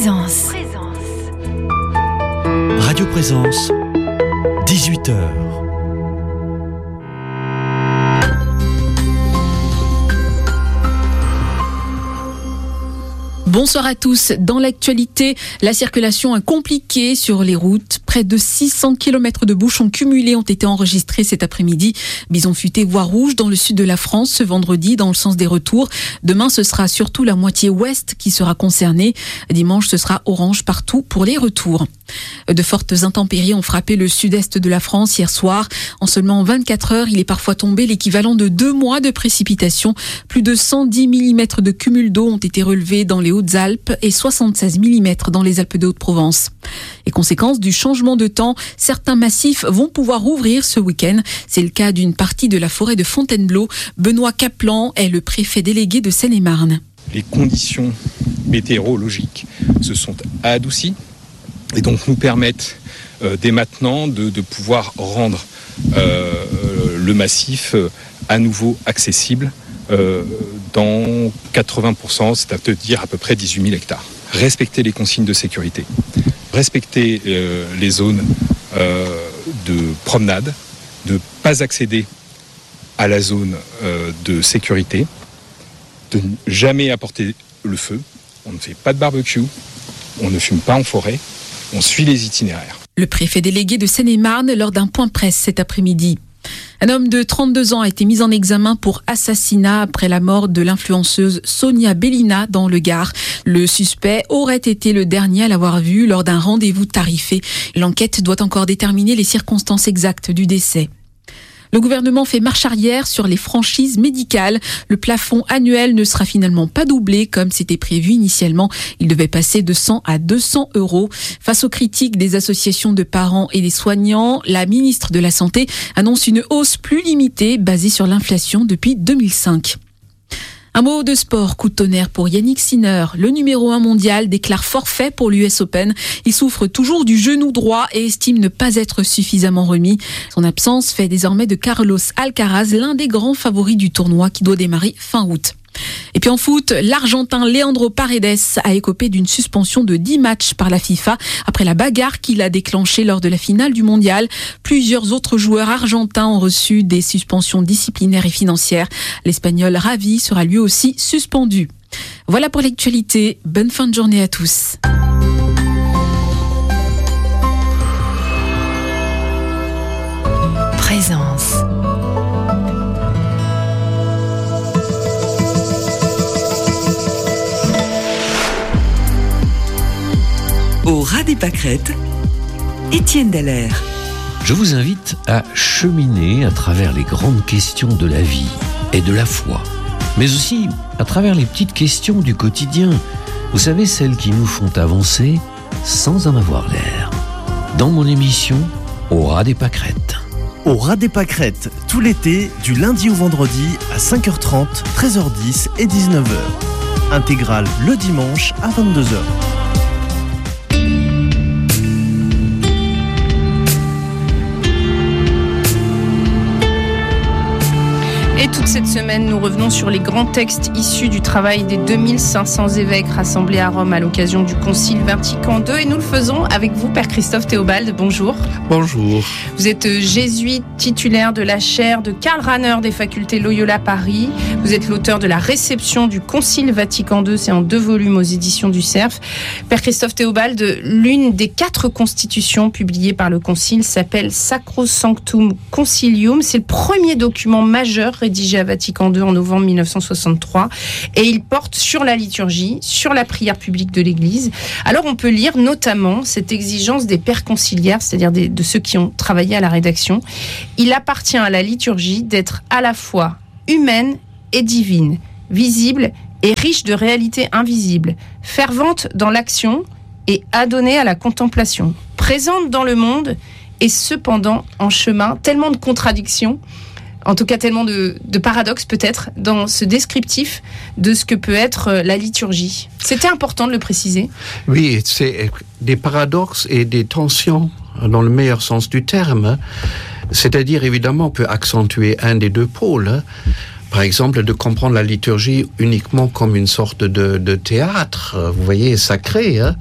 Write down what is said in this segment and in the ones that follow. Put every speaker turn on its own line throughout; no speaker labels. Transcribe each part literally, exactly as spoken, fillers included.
Présence.
Radio Présence, dix-huit heures.
Bonsoir à tous. Dans l'actualité, la circulation est compliquée sur les routes. Près de six cents kilomètres de bouchons cumulés ont été enregistrés cet après-midi. Bison futé, voie rouge dans le sud de la France ce vendredi dans le sens des retours. Demain, ce sera surtout la moitié ouest qui sera concernée. Dimanche, ce sera orange partout pour les retours. De fortes intempéries ont frappé le sud-est de la France hier soir. En seulement vingt-quatre heures, il est parfois tombé l'équivalent de deux mois de précipitations. Plus de cent dix millimètres de cumul d'eau ont été relevés dans les Hautes-Alpes et soixante-seize millimètres dans les Alpes de Haute-Provence. Et conséquence du changement de temps, certains massifs vont pouvoir rouvrir ce week-end. C'est le cas d'une partie de la forêt de Fontainebleau. Benoît Kaplan est le préfet délégué de Seine-et-Marne.
Les conditions météorologiques se sont adoucies et donc nous permettent euh, dès maintenant de, de pouvoir rendre euh, le massif euh, à nouveau accessible euh, dans quatre-vingts pour cent, c'est-à-dire à peu près dix-huit mille hectares. Respecter les consignes de sécurité, respecter euh, les zones euh, de promenade, de ne pas accéder à la zone euh, de sécurité, de ne jamais apporter le feu, on ne fait pas de barbecue, on ne fume pas en forêt, on suit les itinéraires.
Le préfet délégué de Seine-et-Marne lors d'un point presse cet après-midi. Un homme de trente-deux ans a été mis en examen pour assassinat après la mort de l'influenceuse Sonia Bellina dans le Gard. Le suspect aurait été le dernier à l'avoir vue lors d'un rendez-vous tarifé. L'enquête doit encore déterminer les circonstances exactes du décès. Le gouvernement fait marche arrière sur les franchises médicales. Le plafond annuel ne sera finalement pas doublé comme c'était prévu initialement. Il devait passer de cent à deux cents euros. Face aux critiques des associations de parents et des soignants, la ministre de la Santé annonce une hausse plus limitée basée sur l'inflation depuis deux mille cinq. Un mot de sport, coup de tonnerre pour Yannick Sinner. Le numéro un mondial déclare forfait pour l'U S Open. Il souffre toujours du genou droit et estime ne pas être suffisamment remis. Son absence fait désormais de Carlos Alcaraz l'un des grands favoris du tournoi qui doit démarrer fin août. Et puis en foot, l'Argentin Leandro Paredes a écopé d'une suspension de dix matchs par la FIFA après la bagarre qu'il a déclenchée lors de la finale du mondial. Plusieurs autres joueurs argentins ont reçu des suspensions disciplinaires et financières. L'Espagnol Ravi sera lui aussi suspendu. Voilà pour l'actualité. Bonne fin de journée à tous.
Présence. Au ras des pâquerettes, Étienne Dallaire.
Je vous invite à cheminer à travers les grandes questions de la vie et de la foi, mais aussi à travers les petites questions du quotidien. Vous savez, celles qui nous font avancer sans en avoir l'air. Dans mon émission, Au ras des pâquerettes.
Au ras des pâquerettes, tout l'été, du lundi au vendredi à cinq heures trente, treize heures dix et dix-neuf heures. Intégrale le dimanche à vingt-deux heures.
Et toute cette semaine, nous revenons sur les grands textes issus du travail des deux mille cinq cents évêques rassemblés à Rome à l'occasion du Concile Vatican deux. Et nous le faisons avec vous, Père Christophe Théobald. Bonjour.
Bonjour.
Vous êtes jésuite titulaire de la chaire de Karl Rahner des facultés Loyola Paris. Vous êtes l'auteur de la réception du Concile Vatican deux. C'est en deux volumes aux éditions du Cerf. Père Christophe Théobald, l'une des quatre constitutions publiées par le Concile s'appelle Sacrosanctum Concilium. C'est le premier document majeur rédigé à Vatican deux en novembre mille neuf cent soixante-trois, et il porte sur la liturgie, sur la prière publique de l'Église. Alors on peut lire notamment cette exigence des pères conciliaires, c'est-à-dire des, de ceux qui ont travaillé à la rédaction. Il appartient à la liturgie d'être à la fois humaine et divine, visible et riche de réalités invisibles, fervente dans l'action et adonnée à la contemplation, présente dans le monde et cependant en chemin. Tellement de contradictions, en tout cas tellement de, de paradoxes peut-être dans ce descriptif de ce que peut être la liturgie. C'était important de le préciser.
Oui, c'est des paradoxes et des tensions dans le meilleur sens du terme. C'est-à-dire, évidemment, on peut accentuer un des deux pôles. par exemple, de comprendre la liturgie uniquement comme une sorte de, de théâtre, vous voyez, sacré, hein.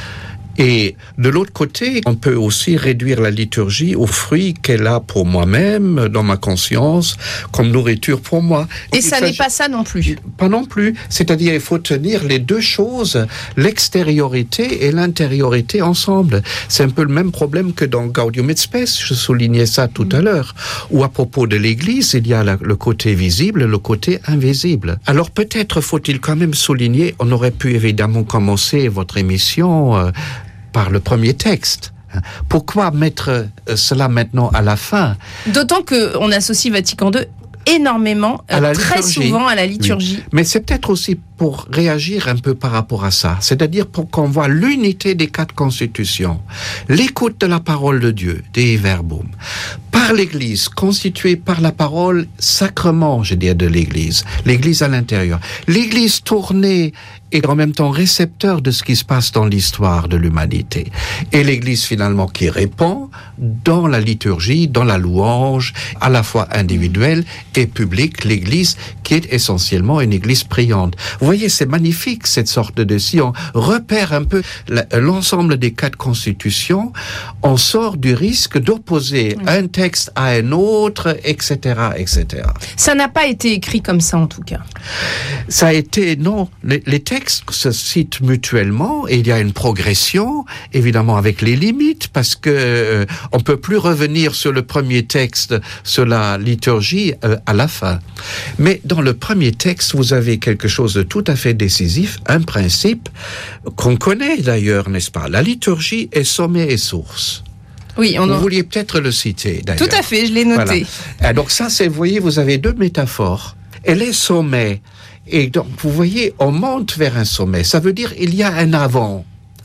Et de l'autre côté, on peut aussi réduire la liturgie aux fruits qu'elle a pour moi-même, dans ma conscience, comme nourriture pour moi.
Et ça n'est pas ça non plus.
Pas non plus. C'est-à-dire, il faut tenir les deux choses, l'extériorité et l'intériorité ensemble. C'est un peu le même problème que dans Gaudium et Spes, je soulignais ça tout mmh. à l'heure, où à propos de l'Église, il y a la, le côté visible, le côté invisible. Alors peut-être faut-il quand même souligner, on aurait pu évidemment commencer votre émission euh, par le premier texte. Pourquoi mettre cela maintenant à la fin ?
D'autant qu'on associe Vatican deux énormément, euh, très souvent à la liturgie.
Oui. Mais c'est peut-être aussi pour réagir un peu par rapport à ça, c'est-à-dire pour qu'on voit l'unité des quatre constitutions, l'écoute de la parole de Dieu, Dei Verbum, par l'Église, constituée par la parole sacrement, je dirais, de l'Église, l'Église à l'intérieur, l'Église tournée et en même temps récepteur de ce qui se passe dans l'histoire de l'humanité. Et l'Église finalement qui répond dans la liturgie, dans la louange, à la fois individuelle et publique, l'Église qui est essentiellement une Église priante. Vous voyez, c'est magnifique cette sorte de... Si on repère un peu l'ensemble des quatre constitutions, on sort du risque d'opposer oui. un texte à un autre, et cetera, et cetera.
Ça n'a pas été écrit comme ça en tout cas.
Ça a été, non, les, les textes se citent mutuellement et il y a une progression, évidemment avec les limites, parce que euh, on peut plus revenir sur le premier texte, sur la liturgie euh, à la fin. Mais dans le premier texte, vous avez quelque chose de tout à fait décisif, un principe qu'on connaît d'ailleurs, n'est-ce pas ? La liturgie est sommet et source.
Oui, on
vous
en...
vouliez peut-être le citer d'ailleurs.
Tout à fait, je l'ai noté.
Voilà. Donc ça, c'est, vous voyez, vous avez deux métaphores. Elle est sommet. Et donc, vous voyez, on monte vers un sommet. Ça veut dire il y a un avant.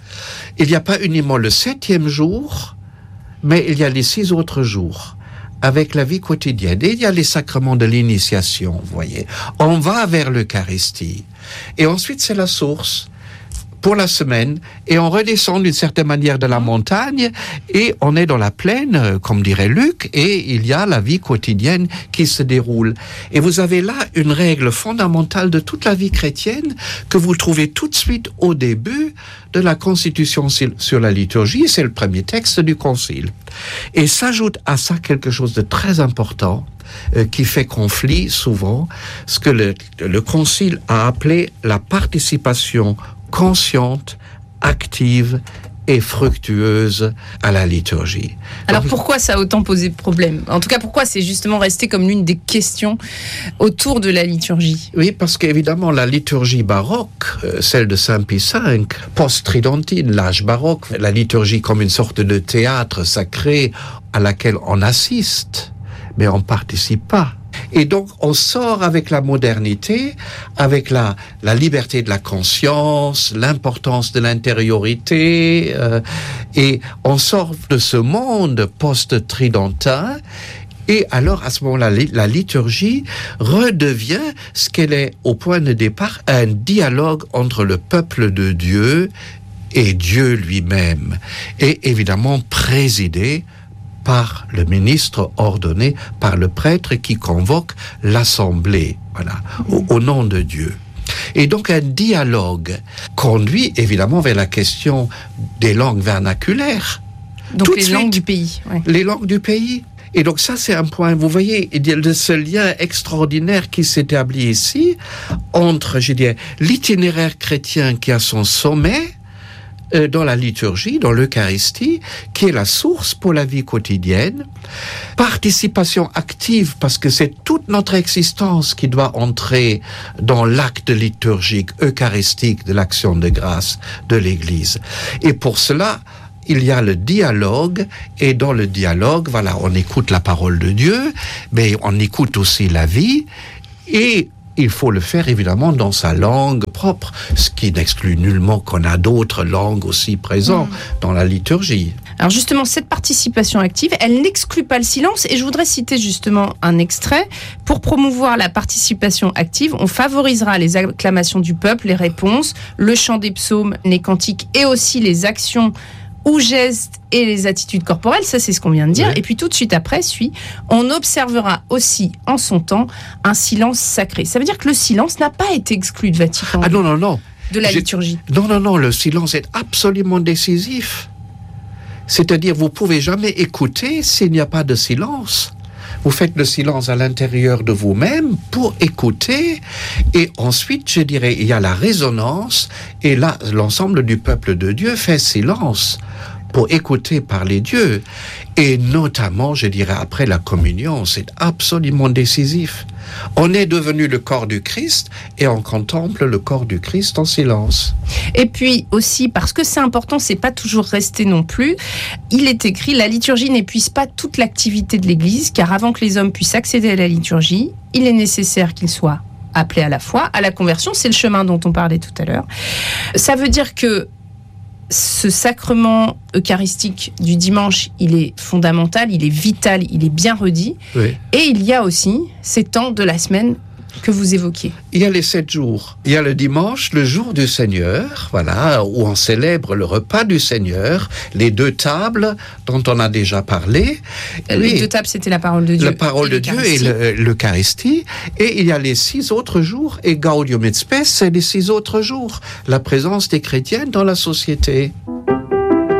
Il n'y a pas uniquement le septième jour, mais il y a les six autres jours, avec la vie quotidienne. Et il y a les sacrements de l'initiation, vous voyez. On va vers l'Eucharistie. Et ensuite, c'est la source pour la semaine, et on redescend d'une certaine manière de la montagne, et on est dans la plaine, comme dirait Luc, et il y a la vie quotidienne qui se déroule. Et vous avez là une règle fondamentale de toute la vie chrétienne, que vous trouvez tout de suite au début de la Constitution sur la liturgie, c'est le premier texte du Concile. Et s'ajoute à ça quelque chose de très important, euh, qui fait conflit souvent, ce que le, le Concile a appelé la participation consciente, active et fructueuse à la liturgie.
Alors
Donc,
pourquoi ça a autant posé de problème ? En tout cas, pourquoi c'est justement resté comme l'une des questions autour de la liturgie ?
Oui, parce qu'évidemment, la liturgie baroque, euh, celle de Saint Pie cinq, post-tridentine, l'âge baroque, la liturgie comme une sorte de théâtre sacré à laquelle on assiste, mais on ne participe pas. Et donc, on sort avec la modernité, avec la, la liberté de la conscience, l'importance de l'intériorité, euh, et on sort de ce monde post-tridentin, et alors, à ce moment-là, la liturgie redevient ce qu'elle est au point de départ, un dialogue entre le peuple de Dieu et Dieu lui-même, et évidemment présidé par le ministre ordonné par le prêtre qui convoque l'assemblée, voilà, au, au nom de Dieu. Et donc un dialogue conduit évidemment vers la question des langues vernaculaires.
Donc
Tout
les
de
langues
suite,
du pays. Ouais.
Les langues du pays. Et donc ça, c'est un point, vous voyez, il y a de ce lien extraordinaire qui s'établit ici entre, je dirais, l'itinéraire chrétien qui a son sommet dans la liturgie, dans l'Eucharistie, qui est la source pour la vie quotidienne, participation active, parce que c'est toute notre existence qui doit entrer dans l'acte liturgique, eucharistique de l'action de grâce de l'Église. Et pour cela, il y a le dialogue, et dans le dialogue, voilà, on écoute la parole de Dieu, mais on écoute aussi la vie, et il faut le faire évidemment dans sa langue propre, ce qui n'exclut nullement qu'on a d'autres langues aussi présentes mmh. dans la liturgie.
Alors justement, cette participation active, elle n'exclut pas le silence, et je voudrais citer justement un extrait. Pour promouvoir la participation active, on favorisera les acclamations du peuple, les réponses, le chant des psaumes, les cantiques et aussi les actions ou gestes et les attitudes corporelles, ça c'est ce qu'on vient de dire. Oui. Et puis tout de suite après suit, on observera aussi en son temps un silence sacré. Ça veut dire que le silence n'a pas été exclu de Vatican.
Ah non, non, non.
De la
J'ai...
liturgie.
Non, non, non, le silence est absolument décisif. C'est-à-dire, vous ne pouvez jamais écouter s'il n'y a pas de silence. Vous faites le silence à l'intérieur de vous-même pour écouter. Et ensuite, je dirais, il y a la résonance. Et là, l'ensemble du peuple de Dieu fait silence pour écouter parler Dieu. Et notamment, je dirais, après la communion, c'est absolument décisif. On est devenu le corps du Christ et on contemple le corps du Christ en silence.
Et puis aussi, parce que c'est important, c'est pas toujours resté non plus, il est écrit, la liturgie n'épuise pas toute l'activité de l'Église, car avant que les hommes puissent accéder à la liturgie, il est nécessaire qu'ils soient appelés à la foi, à la conversion, c'est le chemin dont on parlait tout à l'heure. Ça veut dire que ce sacrement eucharistique du dimanche, il est fondamental, il est vital, il est bien redit.
Oui.
Et il y a aussi ces temps de la semaine que vous évoquiez.
Il y a les sept jours. Il y a le dimanche, le jour du Seigneur, voilà, où on célèbre le repas du Seigneur, les deux tables dont on a déjà parlé.
Les oui. deux tables, c'était la parole de Dieu.
La parole de Dieu et le, l'Eucharistie. Et il y a les six autres jours, et Gaudium et Spes, c'est les six autres jours. La présence des chrétiens dans la société.